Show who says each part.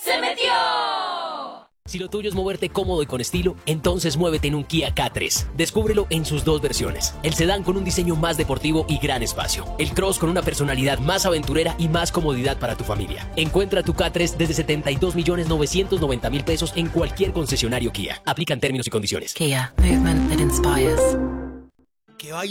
Speaker 1: ¡Se metió!
Speaker 2: Si lo tuyo es moverte cómodo y con estilo, entonces muévete en un Kia K3. Descúbrelo en sus dos versiones. El sedán con un diseño más deportivo y gran espacio. El Cross con una personalidad más aventurera y más comodidad para tu familia. Encuentra tu K3 desde 72.990.000 pesos en cualquier concesionario Kia. Aplican términos y condiciones.
Speaker 3: Kia, movement that inspires.
Speaker 4: Que vaya